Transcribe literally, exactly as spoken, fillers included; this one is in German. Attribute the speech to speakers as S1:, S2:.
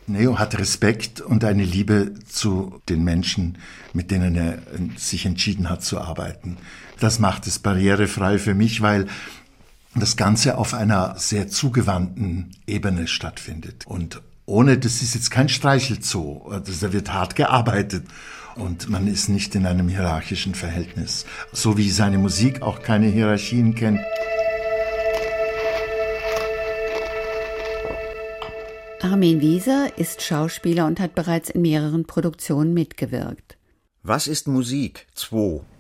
S1: Neo hat Respekt und eine Liebe zu den Menschen, mit denen er sich entschieden hat zu arbeiten. Das macht es barrierefrei für mich, weil das Ganze auf einer sehr zugewandten Ebene stattfindet. Und ohne, das ist jetzt kein Streichelzoo, da wird hart gearbeitet und man ist nicht in einem hierarchischen Verhältnis. So wie seine Musik auch keine Hierarchien kennt.
S2: Armin Wieser ist Schauspieler und hat bereits in mehreren Produktionen mitgewirkt.
S3: Was ist Musik? zwei.